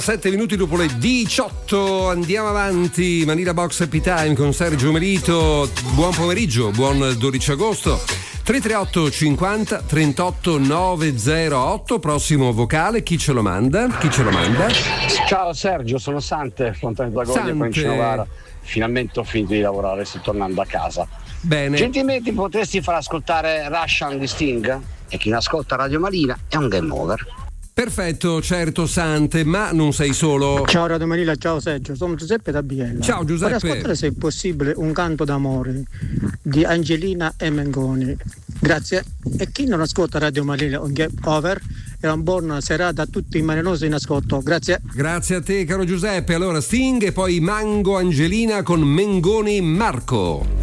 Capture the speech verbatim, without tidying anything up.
Sette minuti dopo le diciotto, andiamo avanti. Manila Box Happy Time con Sergio Melito. Buon pomeriggio, buon dodici agosto. tre tre otto cinquanta trentotto novecentootto. Prossimo vocale, chi ce lo manda? Chi ce lo manda? Ciao Sergio, sono Sante, Fontana Zagoglia, Provincia Novara. Finalmente ho finito di lavorare, sto tornando a casa. Bene. Gentilmente potresti far ascoltare Russian di Sting? E chi ascolta Radio Malina è un game over. Perfetto, certo Sante, ma non sei solo. Ciao Radio Manila, ciao Sergio, sono Giuseppe da Biella. Ciao Giuseppe. Vorrei ascoltare, se è possibile, un canto d'amore di Angelina e Mengoni. Grazie. E chi non ascolta Radio Manila, un game over, e una buona serata a tutti i marinosi in ascolto. Grazie. Grazie a te caro Giuseppe. Allora Sting e poi Mango Angelina con Mengoni Marco.